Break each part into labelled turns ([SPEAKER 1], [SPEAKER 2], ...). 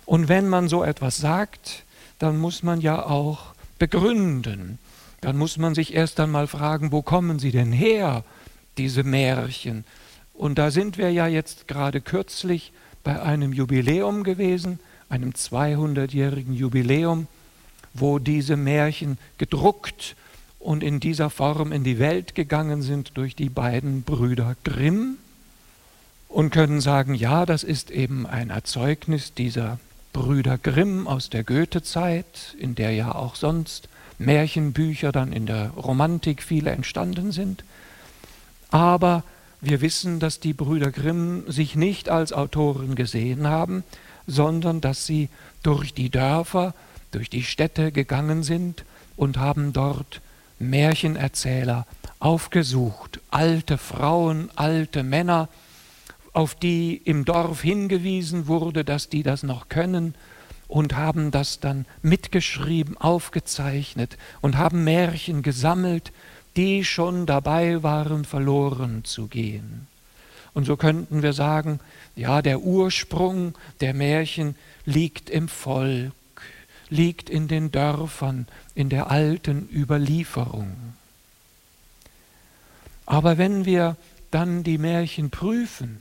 [SPEAKER 1] Und wenn man so etwas sagt, dann muss man ja auch begründen. Dann muss man sich erst einmal fragen, wo kommen sie denn her, diese Märchen? Und da sind wir ja jetzt gerade kürzlich bei einem Jubiläum gewesen, einem 200-jährigen Jubiläum, wo diese Märchen gedruckt und in dieser Form in die Welt gegangen sind durch die beiden Brüder Grimm und können sagen, ja, das ist eben ein Erzeugnis dieser Brüder Grimm aus der Goethe-Zeit, in der ja auch sonst Märchenbücher dann in der Romantik viele entstanden sind. Aber wir wissen, dass die Brüder Grimm sich nicht als Autoren gesehen haben, sondern dass sie durch die Dörfer, durch die Städte gegangen sind und haben dort Märchenerzähler aufgesucht, alte Frauen, alte Männer, auf die im Dorf hingewiesen wurde, dass die das noch können, und haben das dann mitgeschrieben, aufgezeichnet und haben Märchen gesammelt, die schon dabei waren, verloren zu gehen. Und so könnten wir sagen, ja, der Ursprung der Märchen liegt im Volk, liegt in den Dörfern, in der alten Überlieferung. Aber wenn wir dann die Märchen prüfen,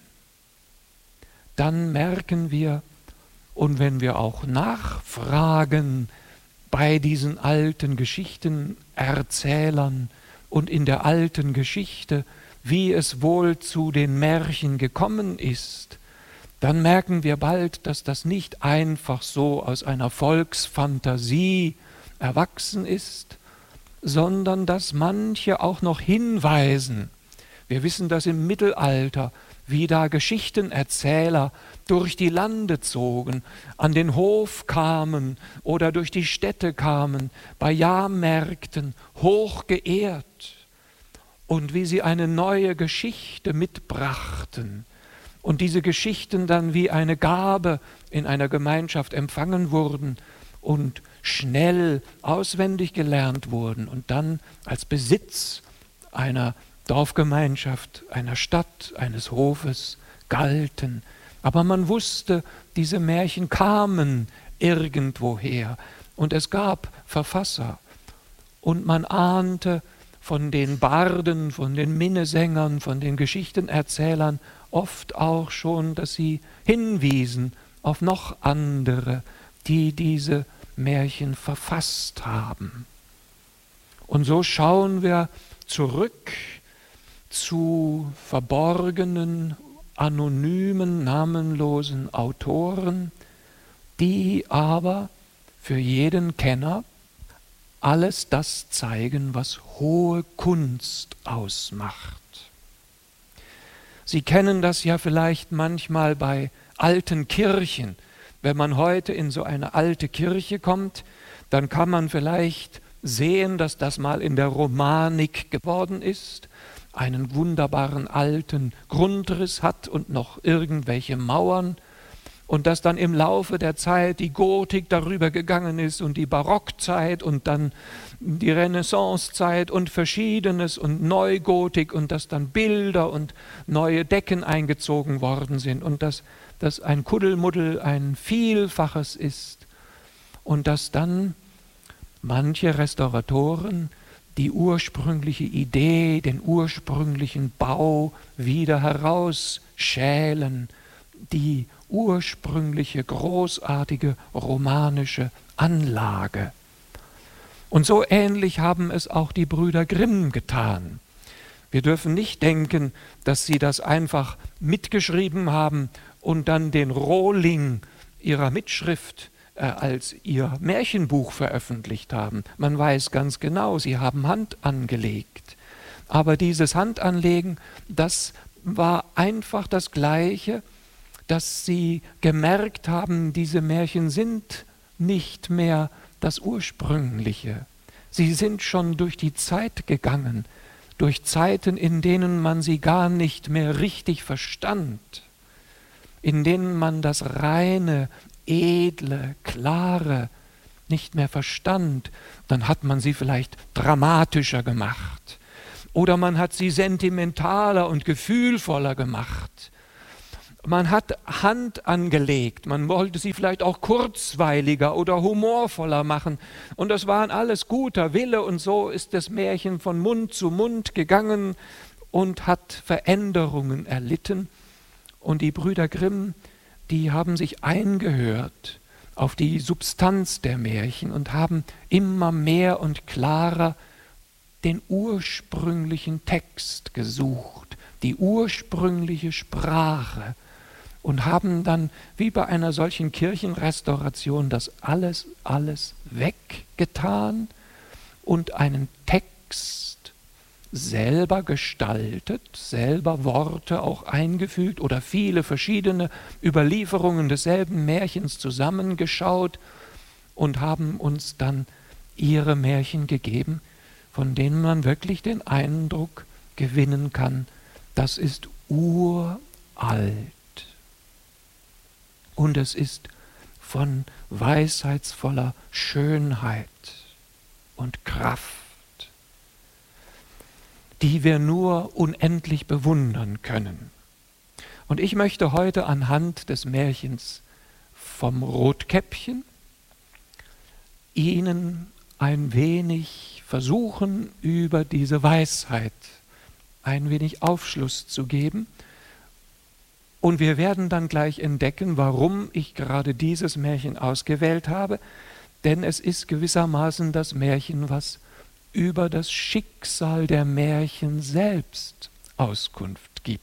[SPEAKER 1] dann merken wir, und wenn wir auch nachfragen bei diesen alten Geschichtenerzählern und in der alten Geschichte, wie es wohl zu den Märchen gekommen ist, dann merken wir bald, dass das nicht einfach so aus einer Volksfantasie erwachsen ist, sondern dass manche auch noch hinweisen. Wir wissen das im Mittelalter, wie da Geschichtenerzähler durch die Lande zogen, an den Hof kamen oder durch die Städte kamen, bei Jahrmärkten hoch geehrt, und wie sie eine neue Geschichte mitbrachten und diese Geschichten dann wie eine Gabe in einer Gemeinschaft empfangen wurden und schnell auswendig gelernt wurden und dann als Besitz einer Dorfgemeinschaft, einer Stadt, eines Hofes galten. Aber man wusste, diese Märchen kamen irgendwoher und es gab Verfasser. Und man ahnte von den Barden, von den Minnesängern, von den Geschichtenerzählern oft auch schon, dass sie hinwiesen auf noch andere, die diese Märchen verfasst haben. Und so schauen wir zurück zu verborgenen, anonymen, namenlosen Autoren, die aber für jeden Kenner alles das zeigen, was hohe Kunst ausmacht. Sie kennen das ja vielleicht manchmal bei alten Kirchen. Wenn man heute in so eine alte Kirche kommt, dann kann man vielleicht sehen, dass das mal in der Romanik geworden ist, einen wunderbaren alten Grundriss hat und noch irgendwelche Mauern, und dass dann im Laufe der Zeit die Gotik darüber gegangen ist und die Barockzeit und dann die Renaissancezeit und Verschiedenes und Neugotik, und dass dann Bilder und neue Decken eingezogen worden sind und dass das ein Kuddelmuddel, ein Vielfaches ist, und dass dann manche Restauratoren die ursprüngliche Idee, den ursprünglichen Bau wieder herausschälen, die ursprüngliche, großartige romanische Anlage. Und so ähnlich haben es auch die Brüder Grimm getan. Wir dürfen nicht denken, dass sie das einfach mitgeschrieben haben und dann den Rohling ihrer Mitschrift als ihr Märchenbuch veröffentlicht haben. Man weiß ganz genau, sie haben Hand angelegt. Aber dieses Handanlegen, das war einfach das Gleiche, dass sie gemerkt haben, diese Märchen sind nicht mehr das Ursprüngliche. Sie sind schon durch die Zeit gegangen, durch Zeiten, in denen man sie gar nicht mehr richtig verstand, in denen man das reine, edle, klare nicht mehr verstand. Dann hat man sie vielleicht dramatischer gemacht oder man hat sie sentimentaler und gefühlvoller gemacht. Man hat Hand angelegt, man wollte sie vielleicht auch kurzweiliger oder humorvoller machen. Und das waren alles guter Wille, und so ist das Märchen von Mund zu Mund gegangen und hat Veränderungen erlitten. Und die Brüder Grimm, die haben sich eingehört auf die Substanz der Märchen und haben immer mehr und klarer den ursprünglichen Text gesucht, die ursprüngliche Sprache, und haben dann wie bei einer solchen Kirchenrestauration das alles weggetan und einen Text selber gestaltet, selber Worte auch eingefügt oder viele verschiedene Überlieferungen desselben Märchens zusammengeschaut und haben uns dann ihre Märchen gegeben, von denen man wirklich den Eindruck gewinnen kann, das ist uralt. Und es ist von weisheitsvoller Schönheit und Kraft, die wir nur unendlich bewundern können. Und ich möchte heute anhand des Märchens vom Rotkäppchen Ihnen ein wenig versuchen, über diese Weisheit ein wenig Aufschluss zu geben. Und wir werden dann gleich entdecken, warum ich gerade dieses Märchen ausgewählt habe, denn es ist gewissermaßen das Märchen, was über das Schicksal der Märchen selbst Auskunft gibt.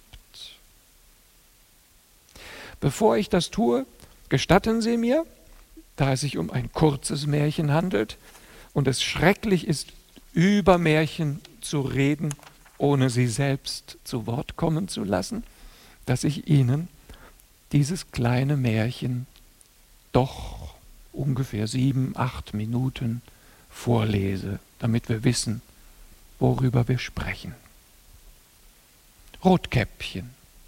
[SPEAKER 1] Bevor ich das tue, gestatten Sie mir, da es sich um ein kurzes Märchen handelt und es schrecklich ist, über Märchen zu reden, ohne sie selbst zu Wort kommen zu lassen, dass ich Ihnen dieses kleine Märchen doch ungefähr 7, 8 Minuten vorlese, damit wir wissen, worüber wir sprechen. Rotkäppchen.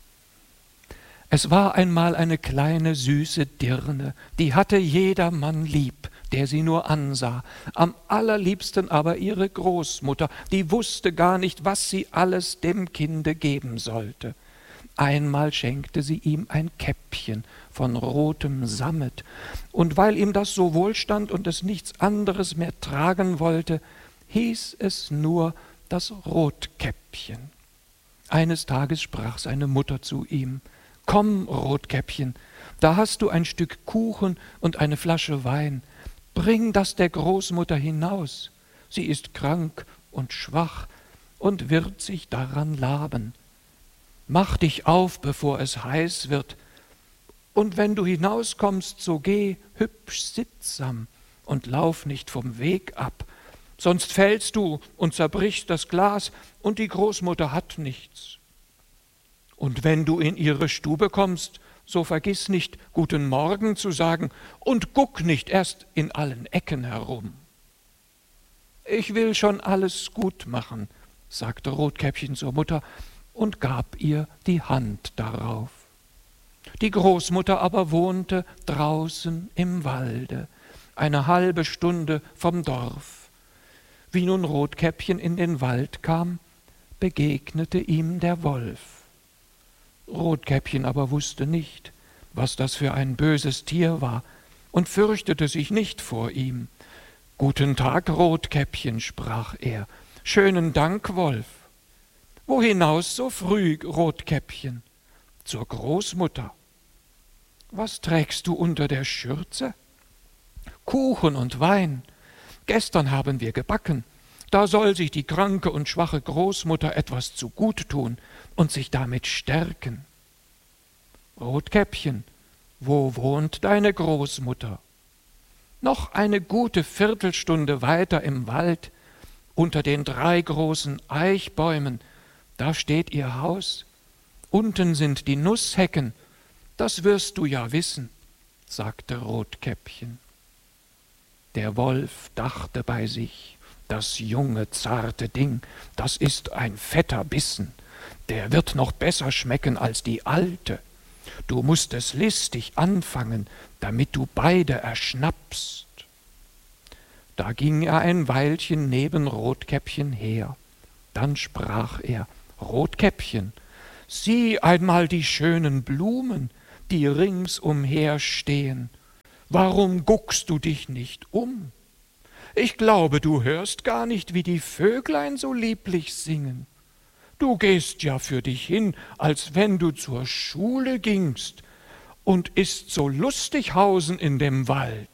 [SPEAKER 1] Es war einmal eine kleine süße Dirne, die hatte jedermann lieb, der sie nur ansah, am allerliebsten aber ihre Großmutter, die wusste gar nicht, was sie alles dem Kinde geben sollte. Einmal schenkte sie ihm ein Käppchen von rotem Sammet, und weil ihm das so wohlstand und es nichts anderes mehr tragen wollte, hieß es nur das Rotkäppchen. Eines Tages sprach seine Mutter zu ihm: »Komm, Rotkäppchen, da hast du ein Stück Kuchen und eine Flasche Wein. Bring das der Großmutter hinaus. Sie ist krank und schwach und wird sich daran laben. Mach dich auf, bevor es heiß wird, und wenn du hinauskommst, so geh hübsch sittsam und lauf nicht vom Weg ab, sonst fällst du und zerbrichst das Glas, und die Großmutter hat nichts. Und wenn du in ihre Stube kommst, so vergiss nicht, guten Morgen zu sagen, und guck nicht erst in allen Ecken herum.« »Ich will schon alles gut machen«, sagte Rotkäppchen zur Mutter und gab ihr die Hand darauf. Die Großmutter aber wohnte draußen im Walde, eine halbe Stunde vom Dorf. Wie nun Rotkäppchen in den Wald kam, begegnete ihm der Wolf. Rotkäppchen aber wusste nicht, was das für ein böses Tier war, und fürchtete sich nicht vor ihm. »Guten Tag, Rotkäppchen«, sprach er. »Schönen Dank, Wolf. Wo hinaus so früh, Rotkäppchen?« »Zur Großmutter.« »Was trägst du unter der Schürze?« »Kuchen und Wein. Gestern haben wir gebacken. Da soll sich die kranke und schwache Großmutter etwas zu gut tun und sich damit stärken.« »Rotkäppchen, wo wohnt deine Großmutter?« »Noch eine gute Viertelstunde weiter im Wald, unter den 3 großen Eichbäumen, da steht ihr Haus. Unten sind die Nusshecken, das wirst du ja wissen«, sagte Rotkäppchen. Der Wolf dachte bei sich: »Das junge, zarte Ding, das ist ein fetter Bissen, der wird noch besser schmecken als die alte. Du musst es listig anfangen, damit du beide erschnappst.« Da ging er ein Weilchen neben Rotkäppchen her. Dann sprach er: »Rotkäppchen, Sieh einmal die schönen Blumen, die ringsumher stehen. Warum guckst du dich nicht um? Ich glaube, du hörst gar nicht, wie die Vöglein so lieblich singen. Du gehst ja für dich hin, als wenn du zur Schule gingst, und ist so lustig hausen in dem Wald.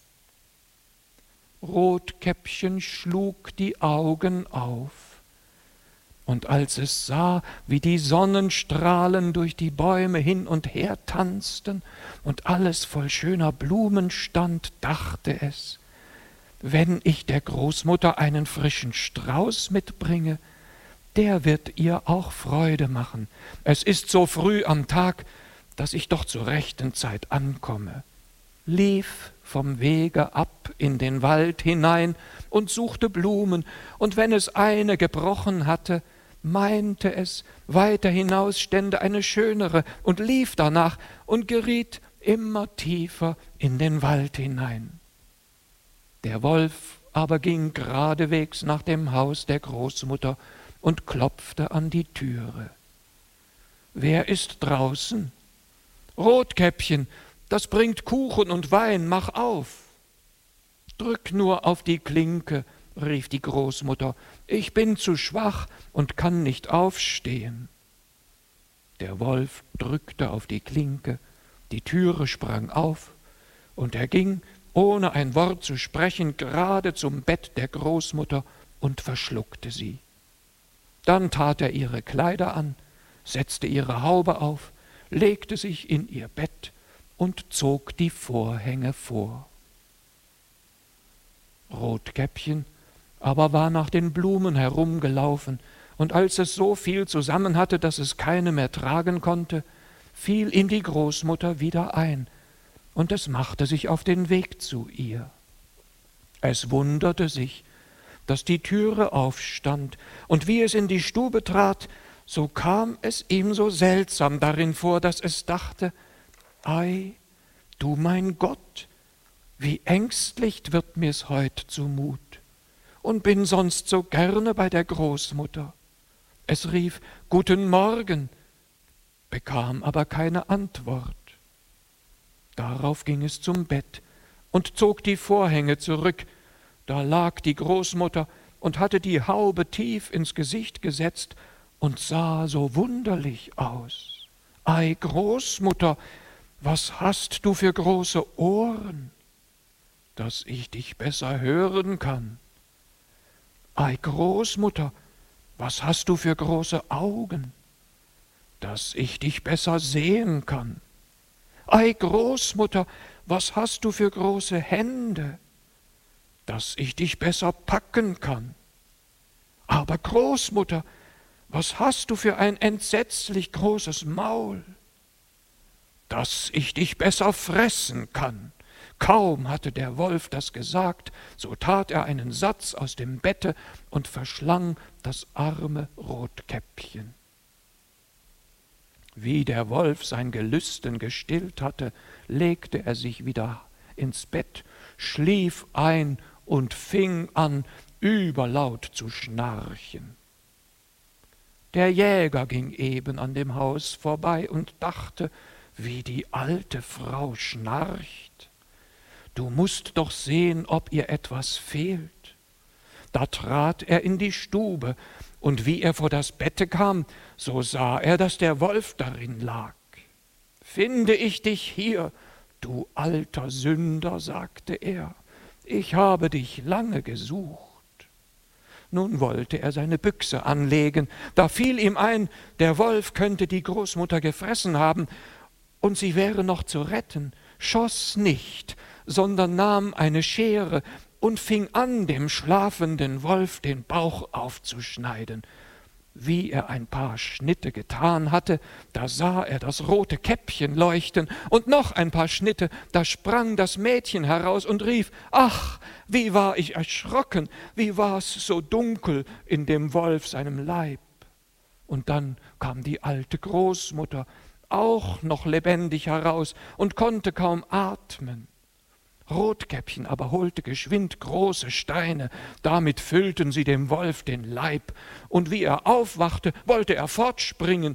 [SPEAKER 1] Rotkäppchen schlug die Augen auf, und als es sah, wie die Sonnenstrahlen durch die Bäume hin und her tanzten und alles voll schöner Blumen stand, dachte es, wenn ich der Großmutter einen frischen Strauß mitbringe, der wird ihr auch Freude machen. Es ist so früh am Tag, dass ich doch zur rechten Zeit ankomme. Lief vom Wege ab in den Wald hinein und suchte Blumen, und wenn es eine gebrochen hatte, meinte es, weiter hinaus stände eine schönere, und lief danach und geriet immer tiefer in den Wald hinein. Der Wolf aber ging geradewegs nach dem Haus der Großmutter und klopfte an die Türe. »Wer ist draußen?« »Rotkäppchen, das bringt Kuchen und Wein, mach auf!« »Drück nur auf die Klinke«, rief die Großmutter, »ich bin zu schwach und kann nicht aufstehen.« Der Wolf drückte auf die Klinke, die Türe sprang auf, und er ging, ohne ein Wort zu sprechen, gerade zum Bett der Großmutter und verschluckte sie. Dann tat er ihre Kleider an, setzte ihre Haube auf, legte sich in ihr Bett und zog die Vorhänge vor. Rotkäppchen aber war nach den Blumen herumgelaufen, und als es so viel zusammen hatte, dass es keine mehr tragen konnte, fiel ihm die Großmutter wieder ein, und es machte sich auf den Weg zu ihr. Es wunderte sich, dass die Türe aufstand, und wie es in die Stube trat, so kam es ihm so seltsam darin vor, dass es dachte, »Ei, du mein Gott, wie ängstlich wird mir's heut zumut, und bin sonst so gerne bei der Großmutter.« Es rief »Guten Morgen«, bekam aber keine Antwort. Darauf ging es zum Bett und zog die Vorhänge zurück. Da lag die Großmutter und hatte die Haube tief ins Gesicht gesetzt und sah so wunderlich aus. »Ei, Großmutter, was hast du für große Ohren, dass ich dich besser hören kann? Ei, Großmutter, was hast du für große Augen, dass ich dich besser sehen kann? Ei, Großmutter, was hast du für große Hände, dass ich dich besser packen kann? Aber Großmutter, was hast du für ein entsetzlich großes Maul, dass ich dich besser fressen kann?« Kaum hatte der Wolf das gesagt, so tat er einen Satz aus dem Bette und verschlang das arme Rotkäppchen. Wie der Wolf sein Gelüsten gestillt hatte, legte er sich wieder ins Bett, schlief ein und fing an, überlaut zu schnarchen. Der Jäger ging eben an dem Haus vorbei und dachte, wie die alte Frau schnarcht. Du musst doch sehen, ob ihr etwas fehlt. Da trat er in die Stube, und wie er vor das Bette kam, so sah er, dass der Wolf darin lag. »Finde ich dich hier, du alter Sünder«, sagte er, »ich habe dich lange gesucht.« Nun wollte er seine Büchse anlegen, da fiel ihm ein, der Wolf könnte die Großmutter gefressen haben, und sie wäre noch zu retten, schoss nicht, sondern nahm eine Schere und fing an, dem schlafenden Wolf den Bauch aufzuschneiden. Wie er ein paar Schnitte getan hatte, da sah er das rote Käppchen leuchten, und noch ein paar Schnitte, da sprang das Mädchen heraus und rief, »Ach, wie war ich erschrocken, wie war's so dunkel in dem Wolf seinem Leib!« Und dann kam die alte Großmutter, auch noch lebendig heraus, und konnte kaum atmen. Rotkäppchen aber holte geschwind große Steine, damit füllten sie dem Wolf den Leib, und wie er aufwachte, wollte er fortspringen,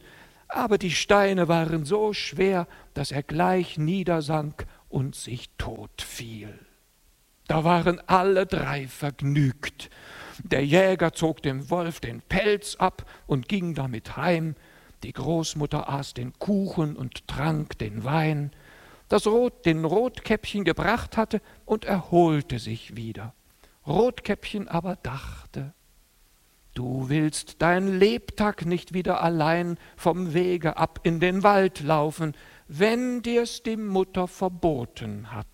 [SPEAKER 1] aber die Steine waren so schwer, dass er gleich niedersank und sich tot fiel. Da waren alle drei vergnügt. Der Jäger zog dem Wolf den Pelz ab und ging damit heim. Die Großmutter aß den Kuchen und trank den Wein, das den Rotkäppchen gebracht hatte, und erholte sich wieder. Rotkäppchen aber dachte: Du willst dein Lebtag nicht wieder allein vom Wege ab in den Wald laufen, wenn dir's die Mutter verboten hat.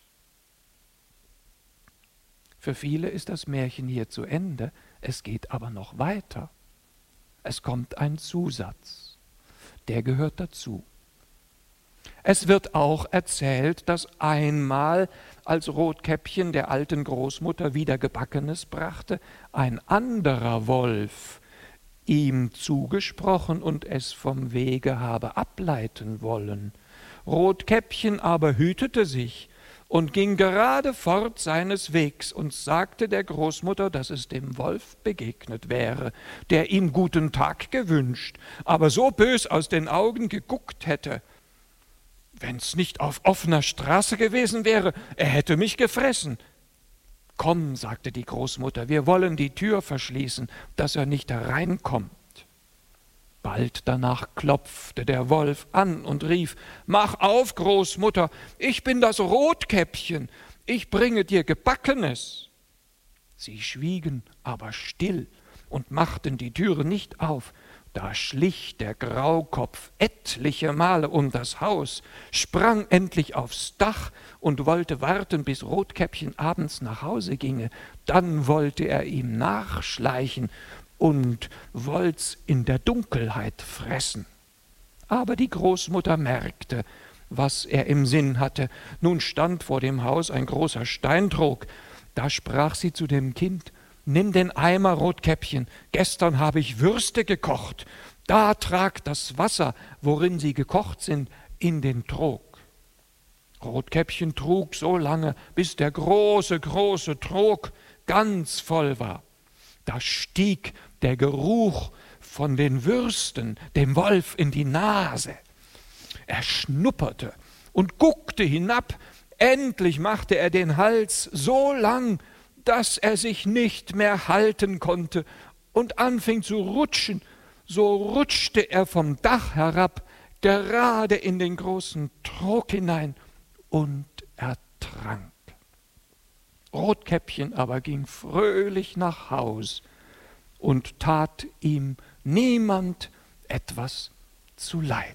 [SPEAKER 1] Für viele ist das Märchen hier zu Ende, es geht aber noch weiter. Es kommt ein Zusatz, der gehört dazu. Es wird auch erzählt, dass einmal, als Rotkäppchen der alten Großmutter wieder Gebackenes brachte, ein anderer Wolf ihm zugesprochen und es vom Wege habe ableiten wollen. Rotkäppchen aber hütete sich und ging gerade fort seines Wegs und sagte der Großmutter, dass es dem Wolf begegnet wäre, der ihm guten Tag gewünscht, aber so bös aus den Augen geguckt hätte. Wenn's nicht auf offener Straße gewesen wäre, er hätte mich gefressen. Komm, sagte die Großmutter, wir wollen die Tür verschließen, dass er nicht hereinkommt. Bald danach klopfte der Wolf an und rief: Mach auf, Großmutter, ich bin das Rotkäppchen, ich bringe dir Gebackenes. Sie schwiegen aber still und machten die Türe nicht auf. Da schlich der Graukopf etliche Male um das Haus, sprang endlich aufs Dach und wollte warten, bis Rotkäppchen abends nach Hause ginge. Dann wollte er ihm nachschleichen und wollt's in der Dunkelheit fressen. Aber die Großmutter merkte, was er im Sinn hatte. Nun stand vor dem Haus ein großer Steintrog. Da sprach sie zu dem Kind: Nimm den Eimer, Rotkäppchen, gestern habe ich Würste gekocht. Da trag das Wasser, worin sie gekocht sind, in den Trog. Rotkäppchen trug so lange, bis der große Trog ganz voll war. Da stieg der Geruch von den Würsten dem Wolf in die Nase. Er schnupperte und guckte hinab. Endlich machte er den Hals so lang, dass er sich nicht mehr halten konnte und anfing zu rutschen. So rutschte er vom Dach herab, gerade in den großen Trog hinein und ertrank. Rotkäppchen aber ging fröhlich nach Haus und tat ihm niemand etwas zuleid.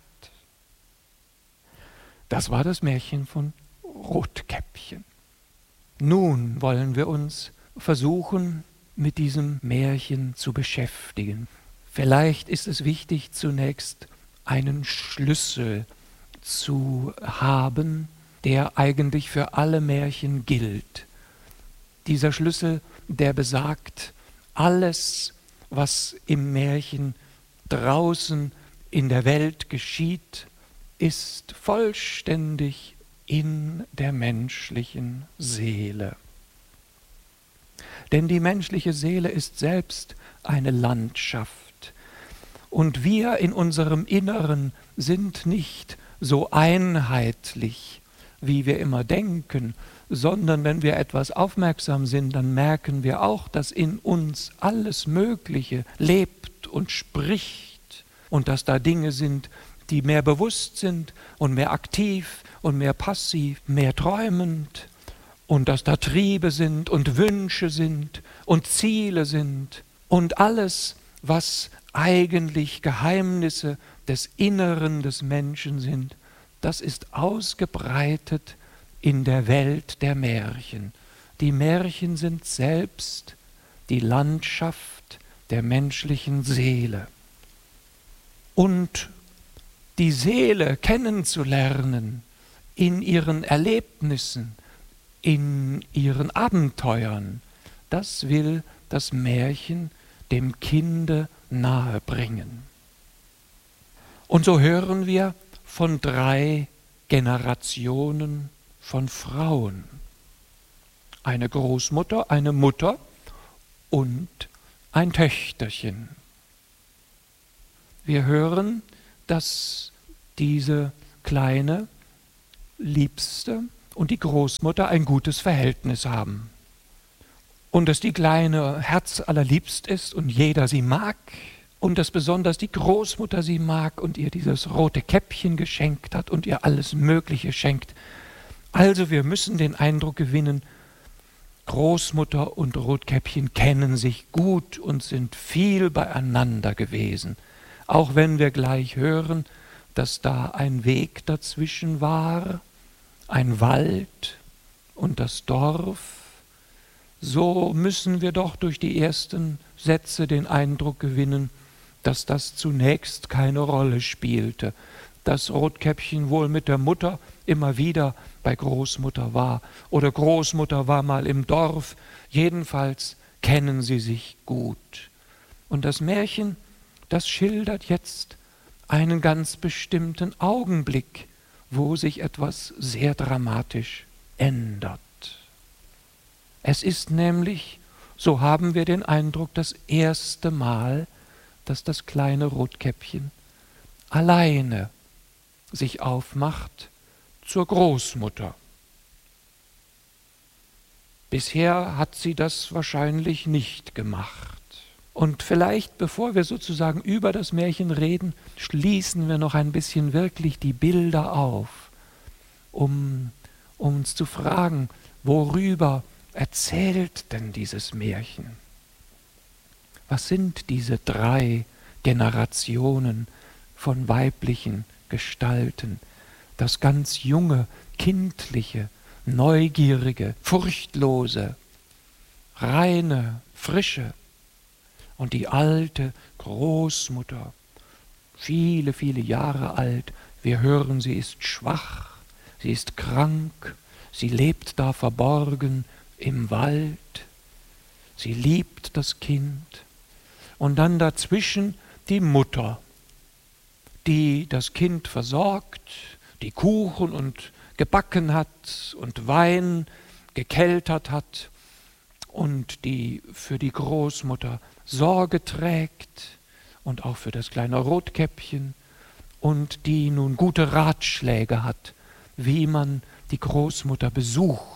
[SPEAKER 1] Das war das Märchen von Rotkäppchen. Nun wollen wir uns versuchen, mit diesem Märchen zu beschäftigen. Vielleicht ist es wichtig, zunächst einen Schlüssel zu haben, der eigentlich für alle Märchen gilt. Dieser Schlüssel, der besagt, alles, was im Märchen draußen in der Welt geschieht, ist vollständig in der menschlichen Seele. Denn die menschliche Seele ist selbst eine Landschaft. Und wir in unserem Inneren sind nicht so einheitlich, wie wir immer denken, sondern wenn wir etwas aufmerksam sind, dann merken wir auch, dass in uns alles Mögliche lebt und spricht und dass da Dinge sind, die mehr bewusst sind und mehr aktiv und mehr passiv, mehr träumend, und dass da Triebe sind und Wünsche sind und Ziele sind und alles, was eigentlich Geheimnisse des Inneren des Menschen sind, das ist ausgebreitet in der Welt der Märchen. Die Märchen sind selbst die Landschaft der menschlichen Seele. Und die Seele kennenzulernen in ihren Erlebnissen, in ihren Abenteuern, das will das Märchen dem Kinde nahebringen. Und so hören wir von 3 Generationen von Frauen. Eine Großmutter, eine Mutter und ein Töchterchen. Wir hören, dass diese kleine Liebste und die Großmutter ein gutes Verhältnis haben. Und dass die Kleine herzallerliebst ist und jeder sie mag. Und dass besonders die Großmutter sie mag und ihr dieses rote Käppchen geschenkt hat und ihr alles Mögliche schenkt. Also wir müssen den Eindruck gewinnen, Großmutter und Rotkäppchen kennen sich gut und sind viel beieinander gewesen. Auch wenn wir gleich hören, dass da ein Weg dazwischen war, ein Wald und das Dorf, so müssen wir doch durch die ersten Sätze den Eindruck gewinnen, dass das zunächst keine Rolle spielte, dass Rotkäppchen wohl mit der Mutter immer wieder bei Großmutter war oder Großmutter war mal im Dorf, jedenfalls kennen sie sich gut. Und das Märchen, das schildert jetzt einen ganz bestimmten Augenblick, wo sich etwas sehr dramatisch ändert. Es ist nämlich, so haben wir den Eindruck, das erste Mal, dass das kleine Rotkäppchen alleine sich aufmacht zur Großmutter. Bisher hat sie das wahrscheinlich nicht gemacht. Und vielleicht, bevor wir sozusagen über das Märchen reden, schließen wir noch ein bisschen wirklich die Bilder auf, um uns zu fragen, worüber erzählt denn dieses Märchen? Was sind diese 3 Generationen von weiblichen Gestalten? Das ganz junge, kindliche, neugierige, furchtlose, reine, frische und die alte Großmutter, viele, viele Jahre alt. Wir hören, sie ist schwach, sie ist krank, sie lebt da verborgen im Wald, sie liebt das Kind. Und dann dazwischen die Mutter, die das Kind versorgt, die Kuchen und gebacken hat und Wein gekeltert hat und die für die Großmutter Sorge trägt und auch für das kleine Rotkäppchen und die nun gute Ratschläge hat, wie man die Großmutter besucht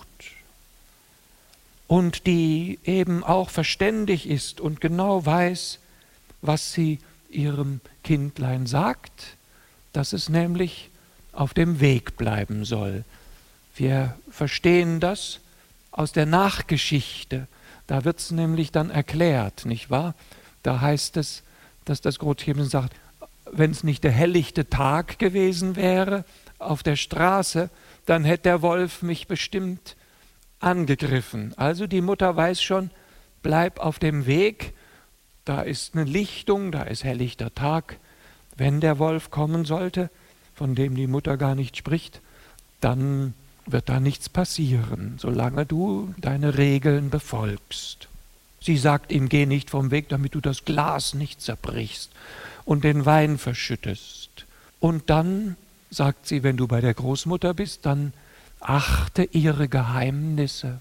[SPEAKER 1] und die eben auch verständig ist und genau weiß, was sie ihrem Kindlein sagt, dass es nämlich auf dem Weg bleiben soll. Wir verstehen das aus der Nachgeschichte. Da wird es nämlich dann erklärt, nicht wahr? Da heißt es, dass das Rotkäppchen sagt, wenn es nicht der helllichte Tag gewesen wäre auf der Straße, dann hätte der Wolf mich bestimmt angegriffen. Also die Mutter weiß schon, bleib auf dem Weg, da ist eine Lichtung, da ist helllichter Tag. Wenn der Wolf kommen sollte, von dem die Mutter gar nicht spricht, dann wird da nichts passieren, solange du deine Regeln befolgst. Sie sagt ihm, geh nicht vom Weg, damit du das Glas nicht zerbrichst und den Wein verschüttest. Und dann sagt sie, wenn du bei der Großmutter bist, dann achte ihre Geheimnisse.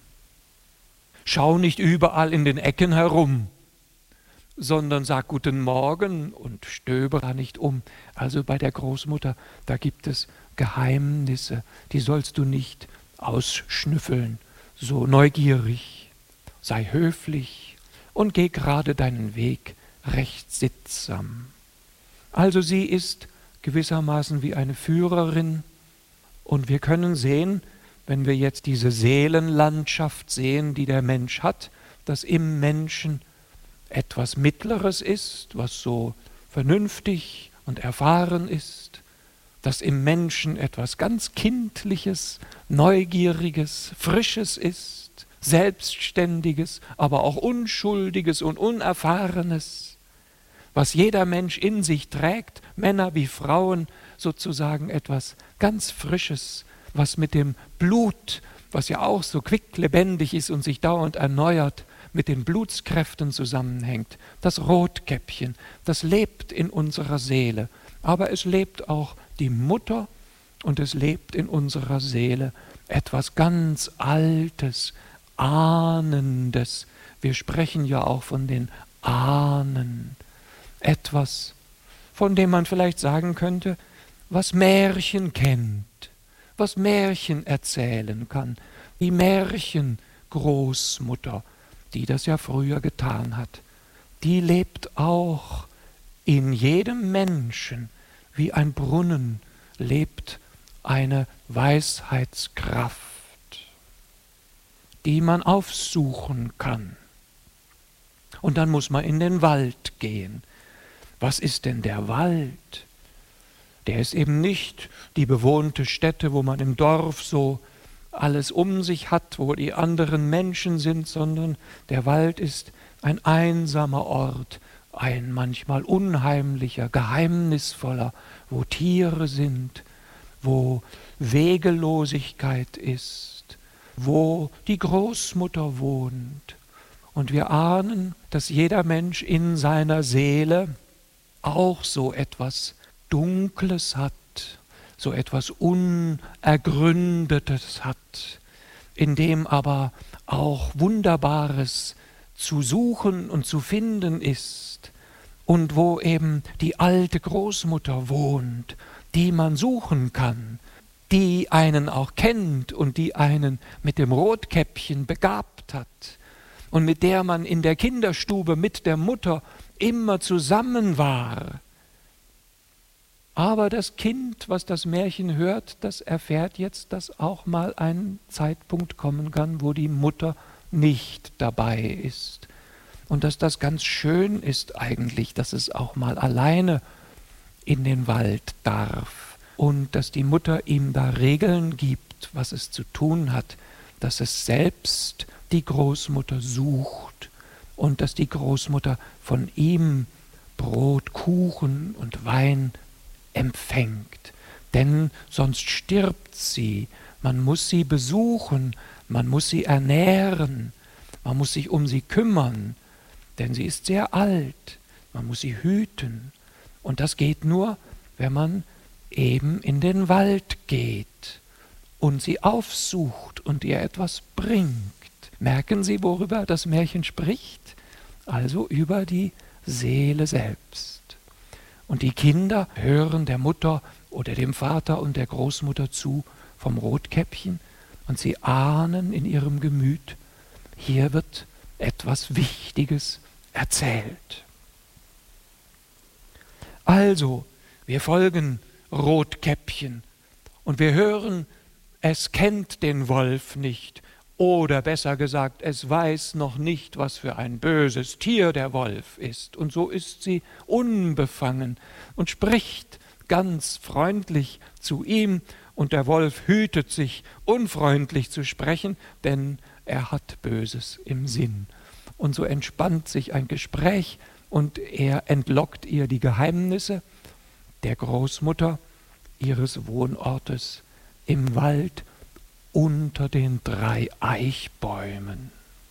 [SPEAKER 1] Schau nicht überall in den Ecken herum, sondern sag Guten Morgen und stöbere nicht um. Also bei der Großmutter, da gibt es Geheimnisse, die sollst du nicht ausschnüffeln, so neugierig. Sei höflich und geh gerade deinen Weg recht sittsam. Also sie ist gewissermaßen wie eine Führerin und wir können sehen, wenn wir jetzt diese Seelenlandschaft sehen, die der Mensch hat, dass im Menschen etwas Mittleres ist, was so vernünftig und erfahren ist, dass im Menschen etwas ganz Kindliches, Neugieriges, Frisches ist, Selbstständiges, aber auch Unschuldiges und Unerfahrenes, was jeder Mensch in sich trägt, Männer wie Frauen, sozusagen etwas ganz Frisches, was mit dem Blut, was ja auch so quicklebendig ist und sich dauernd erneuert, mit den Blutskräften zusammenhängt. Das Rotkäppchen, das lebt in unserer Seele, aber es lebt auch die Mutter und es lebt in unserer Seele etwas ganz Altes, Ahnendes. Wir sprechen ja auch von den Ahnen. Etwas von dem man vielleicht sagen könnte, was Märchen kennt, was Märchen erzählen kann. Die Märchengroßmutter, die das ja früher getan hat, die lebt auch in jedem Menschen, wie ein Brunnen lebt eine Weisheitskraft, die man aufsuchen kann. Und dann muss man in den Wald gehen. Was ist denn der Wald? Der ist eben nicht die bewohnte Stätte, wo man im Dorf so alles um sich hat, wo die anderen Menschen sind, sondern der Wald ist ein einsamer Ort, ein manchmal unheimlicher, geheimnisvoller, wo Tiere sind, wo Wegelosigkeit ist, wo die Großmutter wohnt. Und wir ahnen, dass jeder Mensch in seiner Seele auch so etwas Dunkles hat, so etwas Unergründetes hat, in dem aber auch Wunderbares zu suchen und zu finden ist und wo eben die alte Großmutter wohnt, die man suchen kann, die einen auch kennt und die einen mit dem Rotkäppchen begabt hat und mit der man in der Kinderstube mit der Mutter immer zusammen war. Aber das Kind, was das Märchen hört, das erfährt jetzt, dass auch mal ein Zeitpunkt kommen kann, wo die Mutter nicht dabei ist. Und dass das ganz schön ist eigentlich, dass es auch mal alleine in den Wald darf. Und dass die Mutter ihm da Regeln gibt, was es zu tun hat, dass es selbst die Großmutter sucht und dass die Großmutter von ihm Brot, Kuchen und Wein empfängt. Denn sonst stirbt sie. Man muss sie besuchen, man muss sie ernähren, man muss sich um sie kümmern, denn sie ist sehr alt, man muss sie hüten. Und das geht nur, wenn man eben in den Wald geht und sie aufsucht und ihr etwas bringt. Merken Sie, worüber das Märchen spricht? Also über die Seele selbst. Und die Kinder hören der Mutter oder dem Vater und der Großmutter zu vom Rotkäppchen und sie ahnen in ihrem Gemüt, hier wird etwas Wichtiges erzählt. Also, wir folgen Rotkäppchen und wir hören, es kennt den Wolf nicht. Oder besser gesagt, es weiß noch nicht, was für ein böses Tier der Wolf ist. Und so ist sie unbefangen und spricht ganz freundlich zu ihm. Und der Wolf hütet sich, unfreundlich zu sprechen, denn er hat Böses im Sinn. Und so entspannt sich ein Gespräch und er entlockt ihr die Geheimnisse der Großmutter ihres Wohnortes im Wald unter den 3 Eichbäumen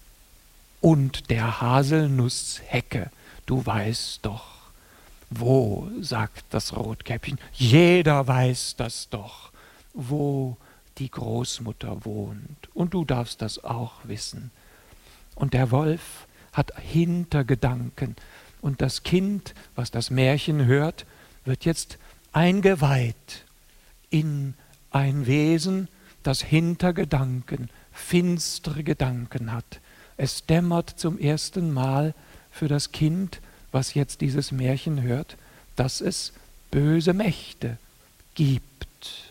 [SPEAKER 1] und der Haselnusshecke. Du weißt doch. Wo, sagt das Rotkäppchen, jeder weiß das doch, wo die Großmutter wohnt. Und du darfst das auch wissen. Und der Wolf hat Hintergedanken. Und das Kind, was das Märchen hört, wird jetzt eingeweiht in ein Wesen, das Hintergedanken, finstere Gedanken hat. Es dämmert zum ersten Mal für das Kind, was jetzt dieses Märchen hört, dass es böse Mächte gibt,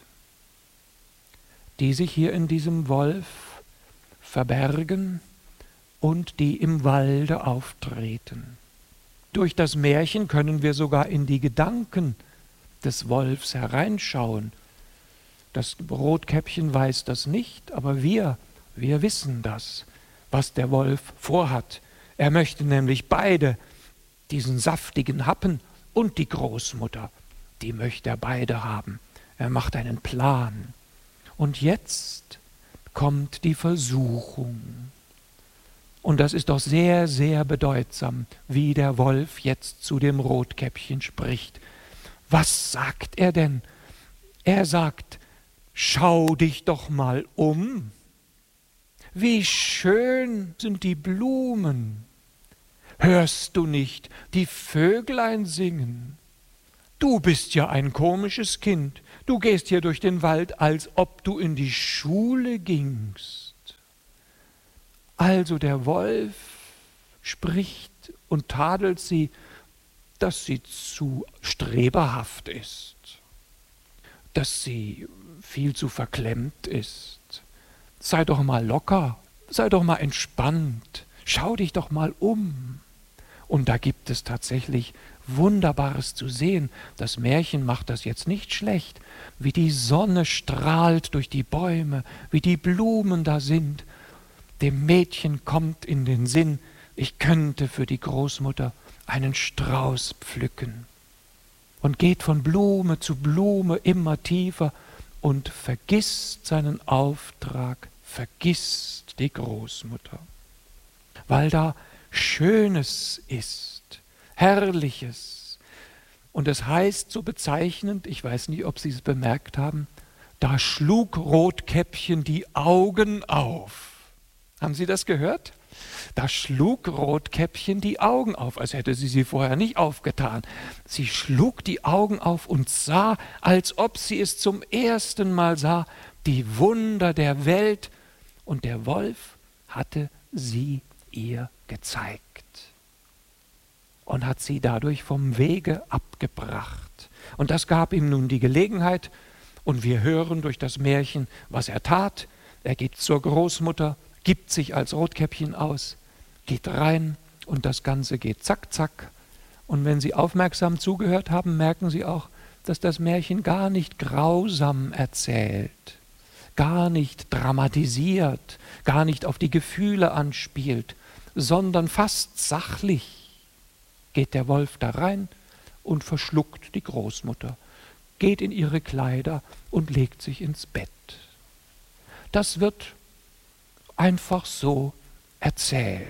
[SPEAKER 1] die sich hier in diesem Wolf verbergen und die im Walde auftreten. Durch das Märchen können wir sogar in die Gedanken des Wolfs hereinschauen. Das Rotkäppchen weiß das nicht, aber wir wissen das, was der Wolf vorhat. Er möchte nämlich beide, diesen saftigen Happen und die Großmutter, die möchte er beide haben. Er macht einen Plan. Und jetzt kommt die Versuchung. Und das ist doch sehr, sehr bedeutsam, wie der Wolf jetzt zu dem Rotkäppchen spricht. Was sagt er denn? Er sagt, schau dich doch mal um. Wie schön sind die Blumen. Hörst du nicht die Vöglein singen? Du bist ja ein komisches Kind. Du gehst hier durch den Wald, als ob du in die Schule gingst. Also der Wolf spricht und tadelt sie, dass sie zu streberhaft ist, dass sie viel zu verklemmt ist. Sei doch mal locker, sei doch mal entspannt, schau dich doch mal um. Und da gibt es tatsächlich Wunderbares zu sehen. Das Märchen macht das jetzt nicht schlecht, wie die Sonne strahlt durch die Bäume, wie die Blumen da sind. Dem Mädchen kommt in den Sinn, ich könnte für die Großmutter einen Strauß pflücken. Und geht von Blume zu Blume immer tiefer und vergisst seinen Auftrag, vergisst die Großmutter. Weil da Schönes ist, Herrliches. Und es heißt so bezeichnend, ich weiß nicht, ob Sie es bemerkt haben, da schlug Rotkäppchen die Augen auf. Haben Sie das gehört? Da schlug Rotkäppchen die Augen auf, als hätte sie vorher nicht aufgetan. Sie schlug die Augen auf und sah, als ob sie es zum ersten Mal sah, die Wunder der Welt. Und der Wolf hatte sie ihr gezeigt und hat sie dadurch vom Wege abgebracht. Und das gab ihm nun die Gelegenheit, und wir hören durch das Märchen, was er tat. Er geht zur Großmutter, gibt sich als Rotkäppchen aus, geht rein und das Ganze geht zack, zack. Und wenn Sie aufmerksam zugehört haben, merken Sie auch, dass das Märchen gar nicht grausam erzählt, gar nicht dramatisiert, gar nicht auf die Gefühle anspielt, sondern fast sachlich geht der Wolf da rein und verschluckt die Großmutter, geht in ihre Kleider und legt sich ins Bett. Das wird einfach so erzählt.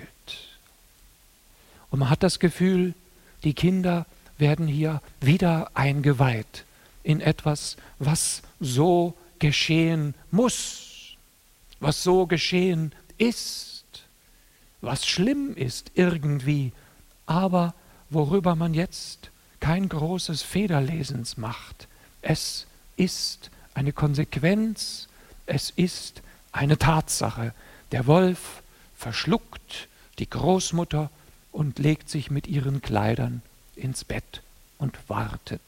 [SPEAKER 1] Und man hat das Gefühl, die Kinder werden hier wieder eingeweiht in etwas, was so geschehen muss, was so geschehen ist, was schlimm ist irgendwie, aber worüber man jetzt kein großes Federlesens macht. Es ist eine Konsequenz, es ist eine Tatsache. Der Wolf verschluckt die Großmutter und legt sich mit ihren Kleidern ins Bett und wartet.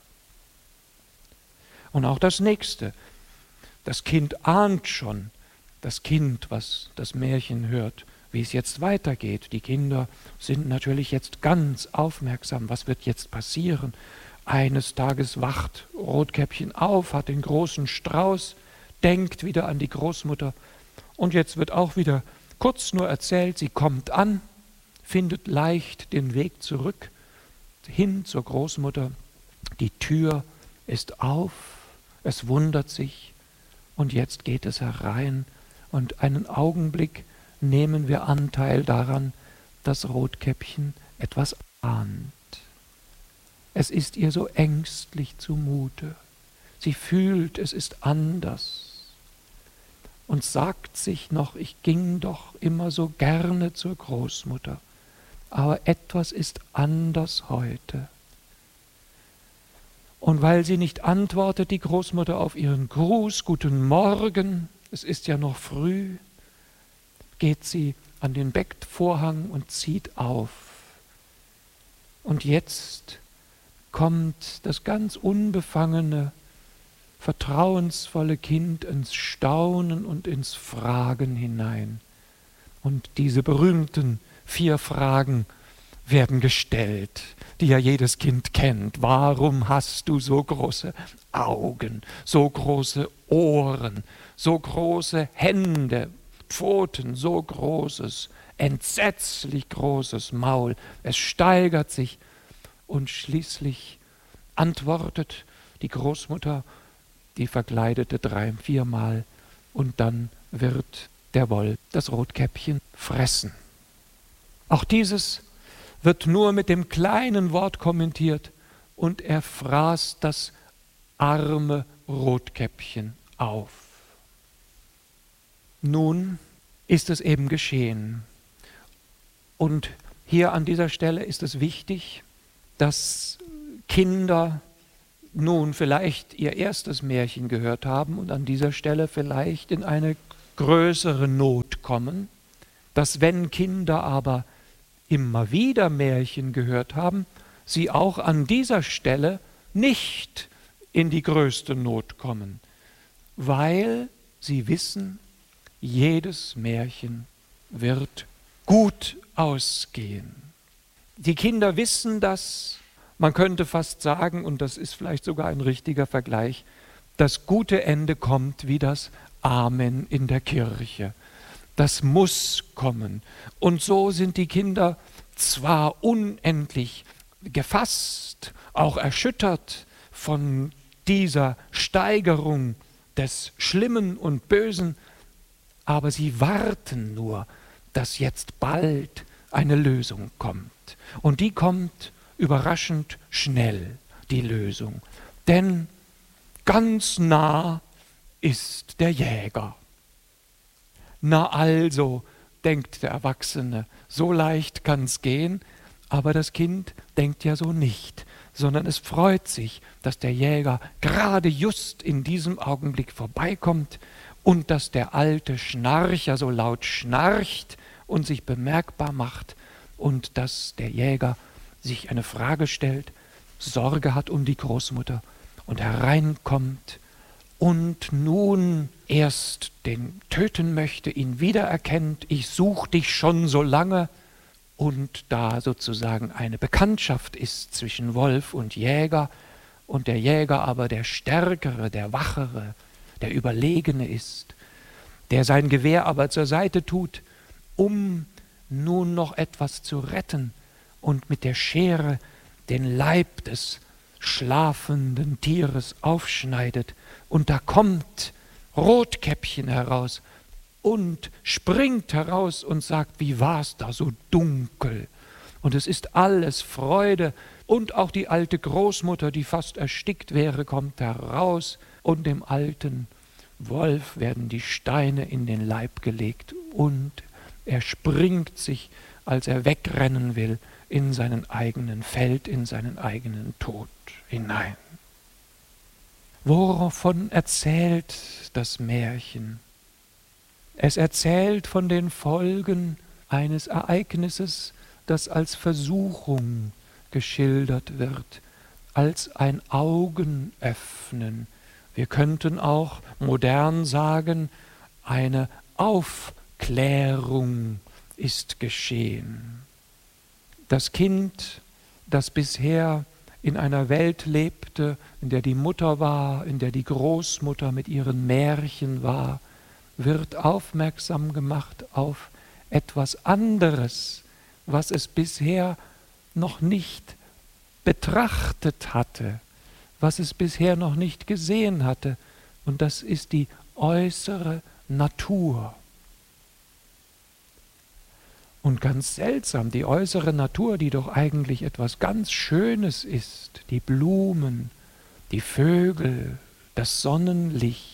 [SPEAKER 1] Und auch das Nächste. Das Kind ahnt schon, das Kind, was das Märchen hört, wie es jetzt weitergeht. Die Kinder sind natürlich jetzt ganz aufmerksam. Was wird jetzt passieren? Eines Tages wacht Rotkäppchen auf, hat den großen Strauß, denkt wieder an die Großmutter. Und jetzt wird auch wieder kurz nur erzählt, sie kommt an, findet leicht den Weg zurück, hin zur Großmutter. Die Tür ist auf, es wundert sich und jetzt geht es herein und einen Augenblick nehmen wir Anteil daran, dass Rotkäppchen etwas ahnt. Es ist ihr so ängstlich zumute. Sie fühlt, es ist anders und sagt sich noch, ich ging doch immer so gerne zur Großmutter, aber etwas ist anders heute. Und weil sie nicht antwortet, die Großmutter, auf ihren Gruß, guten Morgen, es ist ja noch früh, geht sie an den Bettvorhang und zieht auf. Und jetzt kommt das ganz unbefangene, vertrauensvolle Kind ins Staunen und ins Fragen hinein. Und diese berühmten 4 Fragen werden gestellt, die ja jedes Kind kennt. Warum hast du so große Augen, so große Ohren, so große Hände, Pfoten, so großes, entsetzlich großes Maul? Es steigert sich und schließlich antwortet die Großmutter, die Verkleidete 3-, 4-mal, und dann wird der Wolf das Rotkäppchen fressen. Auch dieses wird nur mit dem kleinen Wort kommentiert, und er fraß das arme Rotkäppchen auf. Nun ist es eben geschehen. Und hier an dieser Stelle ist es wichtig, dass Kinder nun vielleicht ihr erstes Märchen gehört haben und an dieser Stelle vielleicht in eine größere Not kommen, dass wenn Kinder aber immer wieder Märchen gehört haben, sie auch an dieser Stelle nicht in die größte Not kommen, weil sie wissen, jedes Märchen wird gut ausgehen. Die Kinder wissen das, man könnte fast sagen, und das ist vielleicht sogar ein richtiger Vergleich, das gute Ende kommt wie das Amen in der Kirche. Das muss kommen. Und so sind die Kinder zwar unendlich gefasst, auch erschüttert von dieser Steigerung des Schlimmen und Bösen, aber sie warten nur, dass jetzt bald eine Lösung kommt. Und die kommt überraschend schnell, die Lösung. Denn ganz nah ist der Jäger. Na also, denkt der Erwachsene, so leicht kann's gehen, aber das Kind denkt ja so nicht, sondern es freut sich, dass der Jäger gerade just in diesem Augenblick vorbeikommt und dass der alte Schnarcher so laut schnarcht und sich bemerkbar macht und dass der Jäger sich eine Frage stellt, Sorge hat um die Großmutter und hereinkommt und nun erst den töten möchte, ihn wiedererkennt, ich such dich schon so lange, und da sozusagen eine Bekanntschaft ist zwischen Wolf und Jäger und der Jäger aber der Stärkere, der Wachere, der Überlegene ist, der sein Gewehr aber zur Seite tut, um nun noch etwas zu retten und mit der Schere den Leib des schlafenden Tieres aufschneidet. Und da kommt Rotkäppchen heraus und springt heraus und sagt, wie war's da so dunkel? Und es ist alles Freude. Und auch die alte Großmutter, die fast erstickt wäre, kommt heraus. Und dem alten Wolf werden die Steine in den Leib gelegt. Und er springt sich, als er wegrennen will, in seinen eigenen Feld, in seinen eigenen Tod hinein. Wovon erzählt das Märchen? Es erzählt von den Folgen eines Ereignisses, das als Versuchung geschildert wird, als ein Augenöffnen. Wir könnten auch modern sagen, eine Aufklärung ist geschehen. Das Kind, das bisher in einer Welt lebte, in der die Mutter war, in der die Großmutter mit ihren Märchen war, wird aufmerksam gemacht auf etwas anderes, was es bisher noch nicht betrachtet hatte, was es bisher noch nicht gesehen hatte, und das ist die äußere Natur. Und ganz seltsam, die äußere Natur, die doch eigentlich etwas ganz Schönes ist, die Blumen, die Vögel, das Sonnenlicht,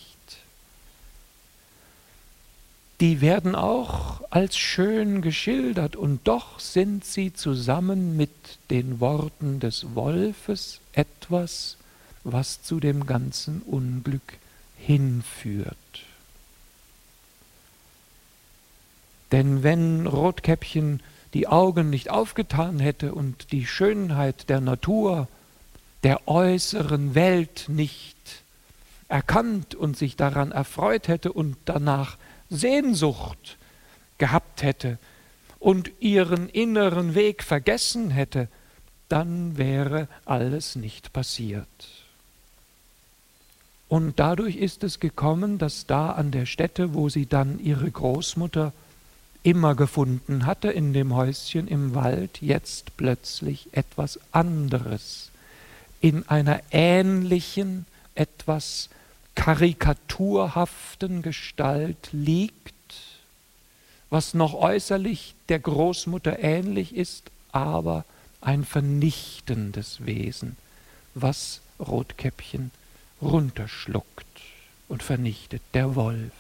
[SPEAKER 1] die werden auch als schön geschildert, und doch sind sie zusammen mit den Worten des Wolfes etwas, was zu dem ganzen Unglück hinführt. Denn wenn Rotkäppchen die Augen nicht aufgetan hätte und die Schönheit der Natur, der äußeren Welt nicht erkannt und sich daran erfreut hätte und danach Sehnsucht gehabt hätte und ihren inneren Weg vergessen hätte, dann wäre alles nicht passiert. Und dadurch ist es gekommen, dass da an der Stätte, wo sie dann ihre Großmutter immer gefunden hatte, in dem Häuschen im Wald, jetzt plötzlich etwas anderes in einer ähnlichen, etwas karikaturhaften Gestalt liegt, was noch äußerlich der Großmutter ähnlich ist, aber ein vernichtendes Wesen, was Rotkäppchen runterschluckt und vernichtet, der Wolf.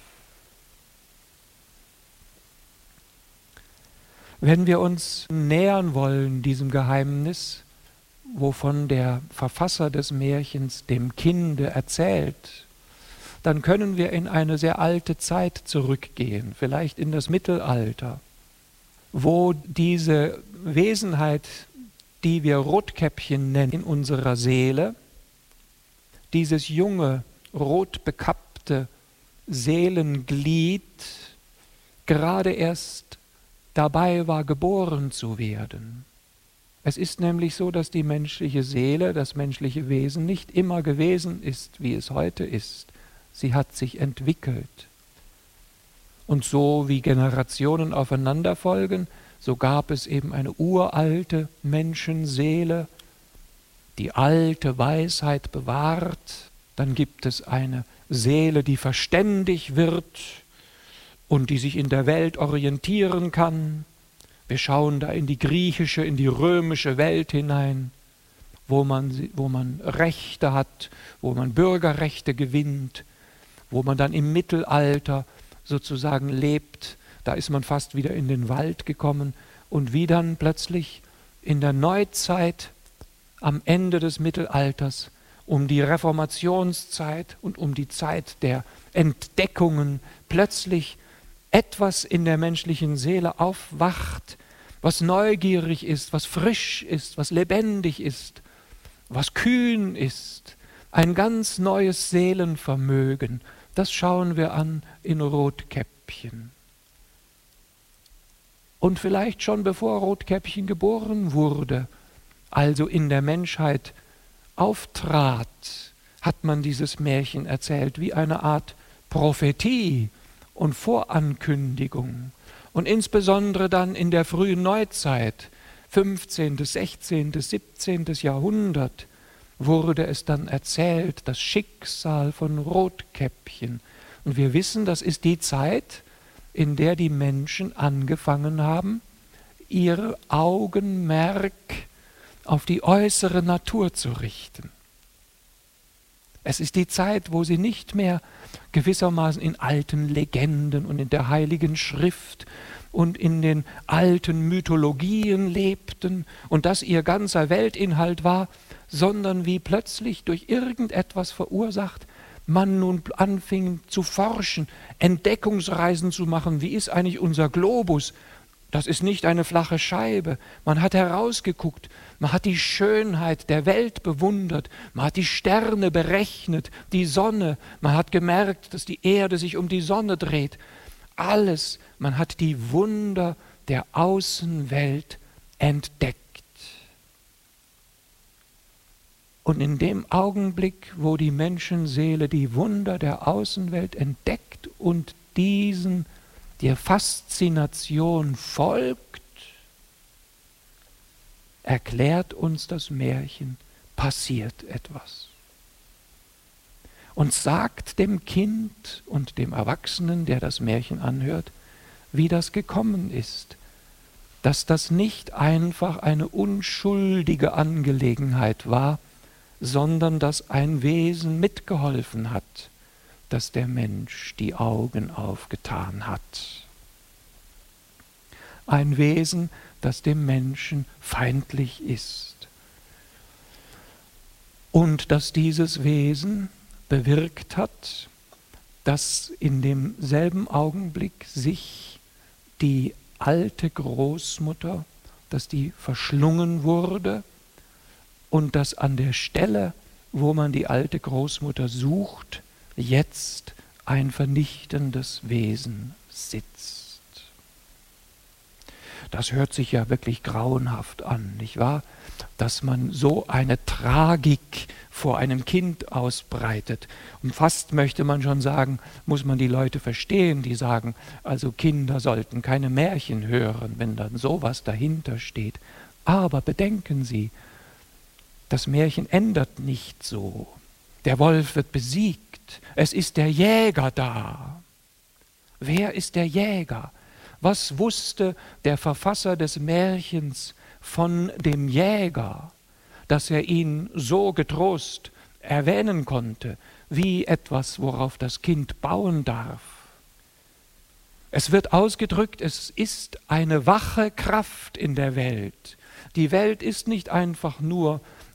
[SPEAKER 1] Wenn wir uns nähern wollen diesem Geheimnis, wovon der Verfasser des Märchens dem Kinde erzählt, dann können wir in eine sehr alte Zeit zurückgehen, vielleicht in das Mittelalter, wo diese Wesenheit, die wir Rotkäppchen nennen, in unserer Seele, dieses junge, rotbekappte Seelenglied gerade erst dabei war, geboren zu werden. Es ist nämlich so, dass die menschliche Seele, das menschliche Wesen nicht immer gewesen ist, wie es heute ist. Sie hat sich entwickelt. Und so wie Generationen aufeinander folgen, so gab es eben eine uralte Menschenseele, die alte Weisheit bewahrt. Dann gibt es eine Seele, die verständig wird und die sich in der Welt orientieren kann. Wir schauen da in die griechische, in die römische Welt hinein, wo man Rechte hat, wo man Bürgerrechte gewinnt, wo man dann im Mittelalter sozusagen lebt. Da ist man fast wieder in den Wald gekommen und wie dann plötzlich in der Neuzeit am Ende des Mittelalters, um die Reformationszeit und um die Zeit der Entdeckungen plötzlich etwas in der menschlichen Seele aufwacht, was neugierig ist, was frisch ist, was lebendig ist, was kühn ist, ein ganz neues Seelenvermögen, das schauen wir an in Rotkäppchen. Und vielleicht schon bevor Rotkäppchen geboren wurde, also in der Menschheit auftrat, hat man dieses Märchen erzählt, wie eine Art Prophetie und Vorankündigung. Und insbesondere dann in der frühen Neuzeit, 15., 16., 17. Jahrhundert, wurde es dann erzählt, das Schicksal von Rotkäppchen. Und wir wissen, das ist die Zeit, in der die Menschen angefangen haben, ihr Augenmerk auf die äußere Natur zu richten. Es ist die Zeit, wo sie nicht mehr gewissermaßen in alten Legenden und in der Heiligen Schrift und in den alten Mythologien lebten und das ihr ganzer Weltinhalt war, sondern wie plötzlich durch irgendetwas verursacht, man nun anfing zu forschen, Entdeckungsreisen zu machen. Wie ist eigentlich unser Globus? Das ist nicht eine flache Scheibe. Man hat herausgeguckt, man hat die Schönheit der Welt bewundert, man hat die Sterne berechnet, die Sonne, man hat gemerkt, dass die Erde sich um die Sonne dreht. Alles, man hat die Wunder der Außenwelt entdeckt. Und in dem Augenblick, wo die Menschenseele die Wunder der Außenwelt entdeckt und der Faszination folgt, erklärt uns das Märchen, passiert etwas. Und sagt dem Kind und dem Erwachsenen, der das Märchen anhört, wie das gekommen ist, dass das nicht einfach eine unschuldige Angelegenheit war, sondern dass ein Wesen mitgeholfen hat, dass der Mensch die Augen aufgetan hat. Ein Wesen, das dem Menschen feindlich ist. Und dass dieses Wesen bewirkt hat, dass in demselben Augenblick sich die alte Großmutter, dass die verschlungen wurde, und dass an der Stelle, wo man die alte Großmutter sucht, jetzt ein vernichtendes Wesen sitzt. Das hört sich ja wirklich grauenhaft an, nicht wahr? Dass man so eine Tragik vor einem Kind ausbreitet. Und fast möchte man schon sagen, muss man die Leute verstehen, die sagen, also Kinder sollten keine Märchen hören, wenn dann sowas dahinter steht. Aber bedenken Sie, das Märchen ändert nicht so. Der Wolf wird besiegt. Es ist der Jäger da. Wer ist der Jäger? Was wusste der Verfasser des Märchens von dem Jäger, dass er ihn so getrost erwähnen konnte, wie etwas, worauf das Kind bauen darf? Es wird ausgedrückt, es ist eine wache Kraft in der Welt. Die Welt ist nicht einfach nur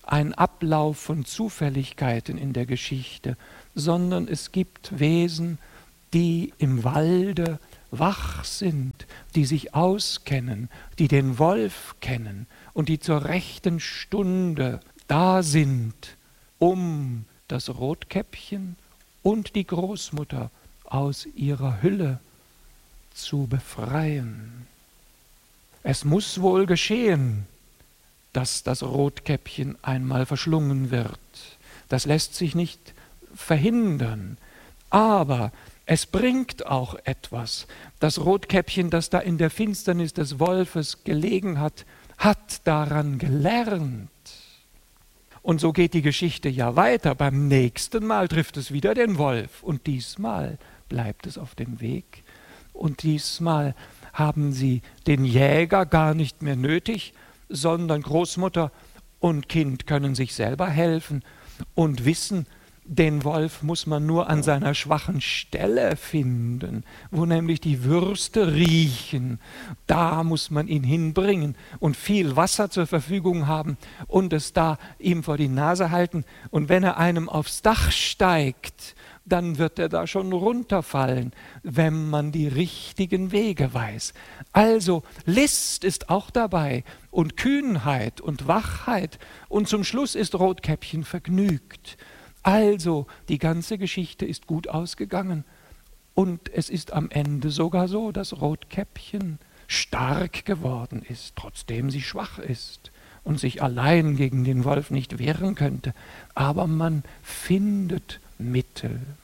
[SPEAKER 1] ein Ablauf von Zufälligkeiten in der Geschichte, sondern es gibt Wesen, die im Walde wach sind, die sich auskennen, die den Wolf kennen und die zur rechten Stunde da sind, um das Rotkäppchen und die Großmutter aus ihrer Hülle zu befreien. Es muss wohl geschehen, dass das Rotkäppchen einmal verschlungen wird. Das lässt sich nicht verhindern. Aber es bringt auch etwas. Das Rotkäppchen, das da in der Finsternis des Wolfes gelegen hat, hat daran gelernt. Und so geht die Geschichte ja weiter. Beim nächsten Mal trifft es wieder den Wolf. Und diesmal bleibt es auf dem Weg. Und diesmal haben sie den Jäger gar nicht mehr nötig, sondern Großmutter und Kind können sich selber helfen und wissen, den Wolf muss man nur an seiner schwachen Stelle finden, wo nämlich die Würste riechen. Da muss man ihn hinbringen und viel Wasser zur Verfügung haben und es da ihm vor die Nase halten. Und wenn er einem aufs Dach steigt, dann wird er da schon runterfallen, wenn man die richtigen Wege weiß. Also List ist auch dabei und Kühnheit und Wachheit und zum Schluss ist Rotkäppchen vergnügt. Also die ganze Geschichte ist gut ausgegangen und es ist am Ende sogar so, dass Rotkäppchen stark geworden ist, trotzdem sie schwach ist und sich allein gegen den Wolf nicht wehren könnte. Aber man findet Mittel.